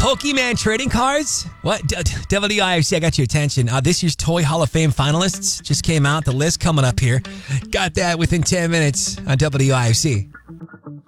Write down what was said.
Pokemon trading cards? What? WIFC, I got your attention. This year's Toy Hall of Fame finalists just came out. The list coming up here. Got that within 10 minutes on WIFC.